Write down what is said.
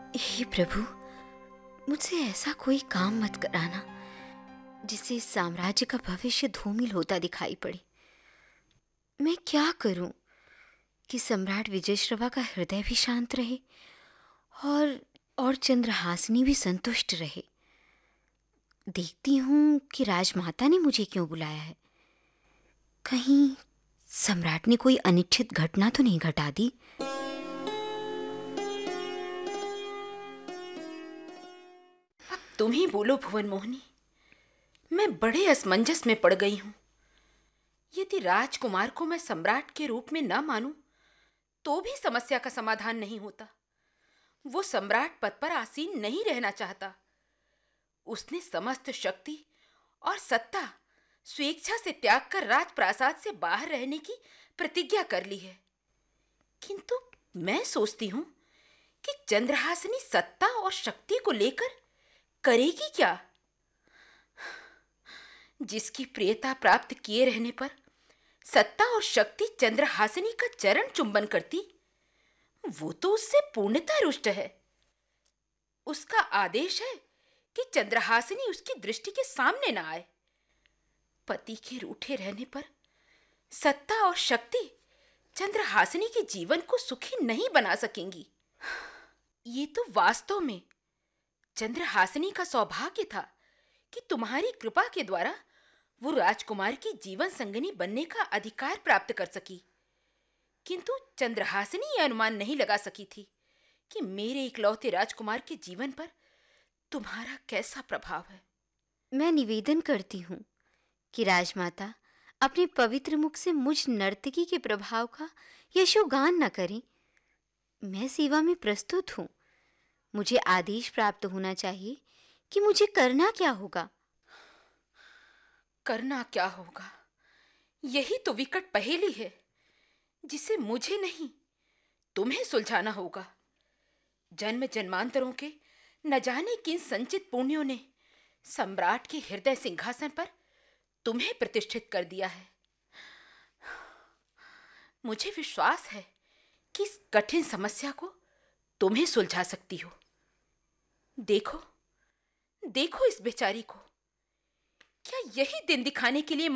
हे प्रभु, मुझसे ऐसा कोई काम मत कराना जिससे इस साम्राज्य का भविष्य धूमिल होता दिखाई पड़े। मैं क्या करूं कि सम्राट विजयश्रवा का हृदय भी शांत रहे और चंद्रहासिनी भी संतुष्ट रहे। देखती हूं कि राजमाता ने मुझे क्यों बुलाया है। कहीं सम्राट ने कोई अनिच्छित घटना तो नहीं घटा दी। अब तुम ही बोलो भुवन मोहिनी, मैं बड़े असमंजस में पड़ गई हूं। यदि राजकुमार को मैं सम्राट के रूप में न मानूं तो भी समस्या का समाधान नहीं होता। वो सम्राट पद पर आसीन नहीं रहना चाहता। उसने समस्त शक्ति और सत्ता स्वेच्छा से त्याग कर राजप्रासाद से बाहर रहने की प्रतिज्ञा कर ली है। किंतु मैं सोचती हूं कि चंद्रहासिनी सत्ता और शक्ति को लेकर करेगी क्या। जिसकी प्रियता प्राप्त किए रहने पर सत्ता और शक्ति चंद्रहासिनी का चरण चुंबन करती, वो तो उससे पूर्णतः रुष्ट है। उसका आदेश है कि चंद्रहासिनी उसकी दृष्टि के सामने न आए। पति के रूठे रहने पर सत्ता और शक्ति चंद्रहासिनी के जीवन को सुखी नहीं बना सकेंगी। ये तो वास्तव में चंद्रहासिनी का सौभाग्य था कि तुम्हारी कृपा के द्वारा वो राजकुमार की जीवन संगिनी बनने का अधिकार प्राप्त कर सकी। किंतु चंद्रहासिनी यह अनुमान नहीं लगा सकी थी कि मेरे इकलौते राजकुमार के जीवन पर तुम्हारा कैसा प्रभाव है। मैं निवेदन करती हूँ कि राजमाता अपने पवित्र मुख से मुझ नर्तकी के प्रभाव का यशोगान न करें। मैं सेवा में प्रस्तुत हूँ। मुझे आदेश प्राप्त होना चाहिए कि मुझे करना क्या होगा। करना क्या होगा, यही तो विकट पहेली है जिसे मुझे नहीं तुम्हें सुलझाना होगा। जन्म जन्मांतरों के न जाने किन संचित पुण्यों ने सम्राट के हृदय सिंहासन पर तुम्हें प्रतिष्ठित कर दिया है। मुझे विश्वास है कि इस कठिन समस्या को तुम्हें सुलझा सकती हो। देखो देखो इस बेचारी को, क्या यही दिन दिखाने के लिए